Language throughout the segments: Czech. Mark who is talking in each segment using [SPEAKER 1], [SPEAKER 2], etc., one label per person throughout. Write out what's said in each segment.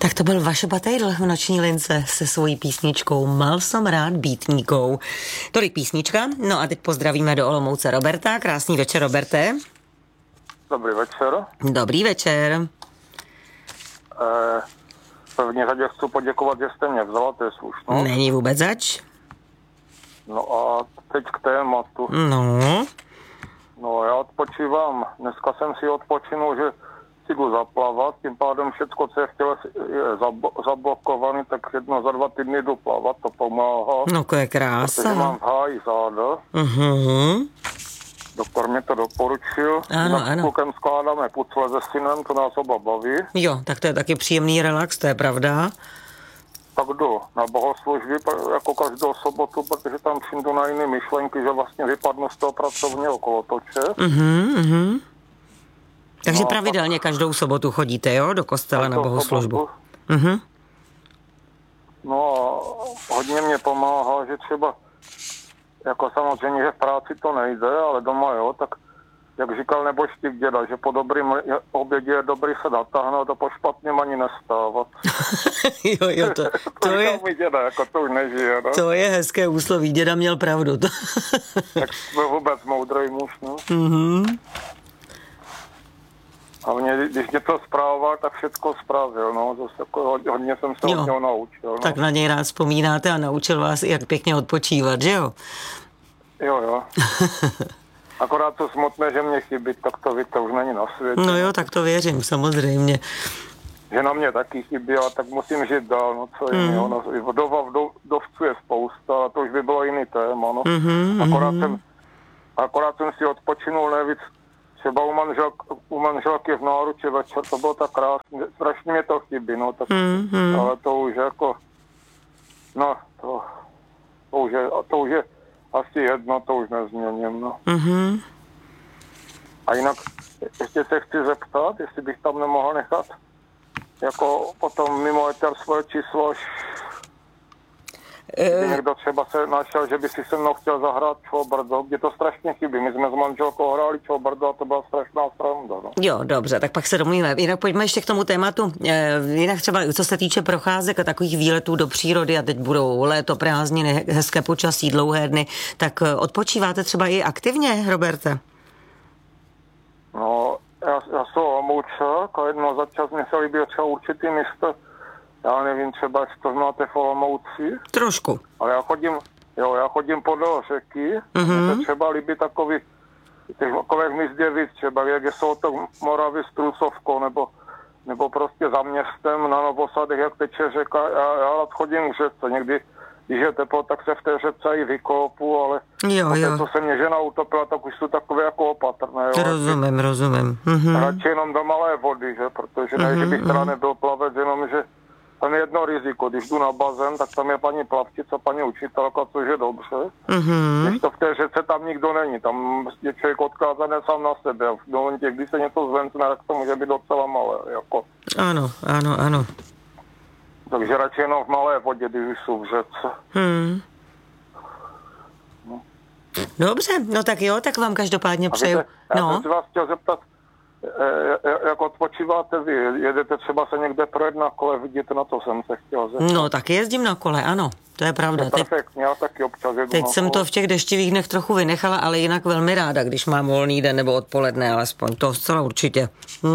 [SPEAKER 1] Tak to byl Vašo Batejdl v Noční lince se svojí písničkou Mal som rád býtníkou. Tolik písnička. No a teď pozdravíme do Olomouce Roberta. Krásný večer, Roberte.
[SPEAKER 2] Dobrý večer.
[SPEAKER 1] Dobrý večer.
[SPEAKER 2] V první řadě chci poděkovat, že jste mě vzala, to je slušno.
[SPEAKER 1] Není vůbec zač.
[SPEAKER 2] No a teď k tématu. No, já odpočívám. Dneska jsem si odpočinul, že si jdu zaplavat, tím pádem všecko, co je v těle, je zablokovaný, tak jedno za 2 týdny jdu plavat, to pomáhá.
[SPEAKER 1] No, to je krása.
[SPEAKER 2] Protože mám v háji záda. Doktor mě to doporučil.
[SPEAKER 1] Ano.
[SPEAKER 2] S klukem skládáme pucle se synem, to nás oba baví.
[SPEAKER 1] Jo, tak to je taky příjemný relax, to je pravda.
[SPEAKER 2] Tak jdu na bohoslužby jako každou sobotu, protože tam přijdu na jiné myšlenky, že vlastně vypadnu z toho pracovního kolotoče.
[SPEAKER 1] Takže pravidelně každou sobotu chodíte, jo, do kostela na bohoslužbu.
[SPEAKER 2] No a hodně mě pomáhá, že třeba, jako samozřejmě, že v práci to nejde, ale doma jo, tak jak říkal nebožtík děda, že po dobrým obědě je dobrý se natáhnout a po špatným ani nestávat.
[SPEAKER 1] jo, to je...
[SPEAKER 2] Můj děda, jako to už nežije, no?
[SPEAKER 1] To je hezké úsloví, děda měl pravdu.
[SPEAKER 2] Tak byl vůbec moudrý muž, no? A mě, když něco spravoval, tak všecko spravil, no. Zase jako hodně jsem se od něho naučil, no.
[SPEAKER 1] Tak na něj rád vzpomínáte a naučil vás, jak pěkně odpočívat, že jo?
[SPEAKER 2] Jo. Akorát to smutné, že mě chybí, tak to víte, už není na světě.
[SPEAKER 1] No jo, tak to věřím, samozřejmě.
[SPEAKER 2] Že na mě taky chybí, ale tak musím žít dál, no co jiného. No, vdovců je spousta, ale to už by bylo jiný téma, no. Akorát jsem si odpočinul nejvíc, třeba u manželky v náruči večer, to bylo tak krásné, strašně mě to chybí, no, tak, ale to už jako, no, to už je asi jedno, to už nezměním, no. A jinak ještě se chci zeptat, jestli bych tam nemohl nechat jako potom mimo éter svoje číslo, kdyby někdo třeba se našel, že by si se mnou chtěl zahrát Čobrdo, kde to strašně chybí. My jsme s manželkou hráli Čobrdo a to byla strašná sranda. No.
[SPEAKER 1] Jo, dobře, tak pak se domluvíme. Jinak pojďme ještě k tomu tématu. Jinak třeba, co se týče procházek a takových výletů do přírody, a teď budou léto, prázdniny, hezké počasí, dlouhé dny, tak odpočíváte třeba i aktivně, Roberte?
[SPEAKER 2] No, já jsem Olomoučák a jednou za čas mě se líbí třeba určitý místo. Já nevím, třeba jak to znáte v Olomouci.
[SPEAKER 1] Trošku.
[SPEAKER 2] Ale já chodím podél řeky. Mně se třeba líbí takových míst je víc, třeba jak jsou to Moravy s Trusovkou, nebo prostě za městem na Novosadech, jak teče řeka. Já rád chodím k řece. Někdy, když je teplo, tak se v té řece i vykopu, ale co se mě žena utopila, tak už jsou takové jako opatrné. Jo?
[SPEAKER 1] Rozumím.
[SPEAKER 2] Radši jenom do malé vody, že? Protože ne, že bych teda nebyl plavec, jenom že tam je jedno riziko. Když jdu na bazén, tak tam je paní plavčice, paní učitelka, což je dobře. Když to v té řece tam nikdo není, tam je člověk odkázaný sám na sebe. V momentě, když se něco zvencne, tak to může být docela malé. Jako.
[SPEAKER 1] Ano.
[SPEAKER 2] Takže radši jenom v malé vodě, když jsou v řece.
[SPEAKER 1] Dobře, no tak jo, tak vám každopádně přeju.
[SPEAKER 2] Já jsem si vás chtěl zeptat, jak odpočíváte vy? Jedete třeba se někde projet na kole, vidíte, na to jsem se chtěl zeptat.
[SPEAKER 1] No, taky jezdím na kole, ano, to je pravda.
[SPEAKER 2] Perfektně, já taky občas jedu
[SPEAKER 1] teď
[SPEAKER 2] na
[SPEAKER 1] jsem
[SPEAKER 2] kole.
[SPEAKER 1] to v těch deštivých dnech trochu vynechala, ale jinak velmi ráda, když mám volný den nebo odpoledne, alespoň to zcela určitě.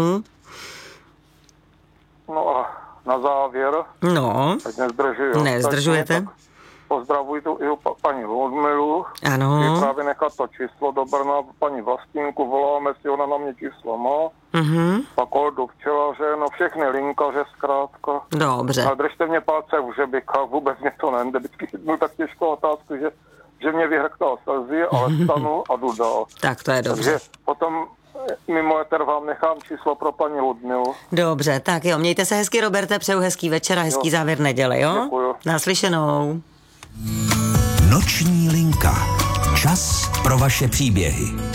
[SPEAKER 2] No a na závěr, ať nezdržuju.
[SPEAKER 1] Nezdržujete?
[SPEAKER 2] Pozdravuji tu i paní Ludmilu.
[SPEAKER 1] Ano.
[SPEAKER 2] Je právě nechat to číslo do Brna, paní Vlastínku, voláme si, ona na mě číslo má. Pak Oldu Včelaře, no všechny linkaře zkrátka.
[SPEAKER 1] Dobře.
[SPEAKER 2] A držte mě palce v žebikách, vůbec mě to nejde. Vždycky jednu tak těžkou otázku, že mě vyhrktal slzy, ale stanu a jdu dál.
[SPEAKER 1] Tak to je dobře.
[SPEAKER 2] Takže potom mimo éter vám nechám číslo pro paní Ludmilu.
[SPEAKER 1] Dobře, tak jo, mějte se hezky, Roberte, přeju hezký večer a hezký závěr neděle, jo?
[SPEAKER 2] Děkuju.
[SPEAKER 1] Naslyšenou.
[SPEAKER 3] Noční linka. Čas pro vaše příběhy.